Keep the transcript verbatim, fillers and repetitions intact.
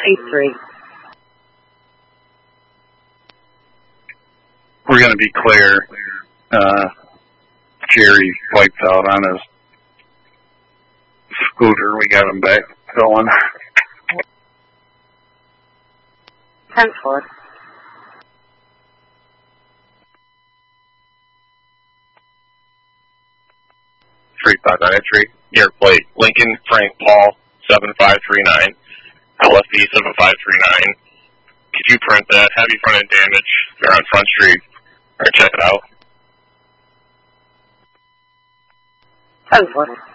eight three. We're going to be clear. Uh, Jerry wiped out on his scooter. We got him back going. ten four. three five nine three. Your plate, Lincoln Frank Paul, seven five three nine. L F B seven five three nine. Could you print that? Heavy front end damage. They're on Front Street. Or check it out. ten four.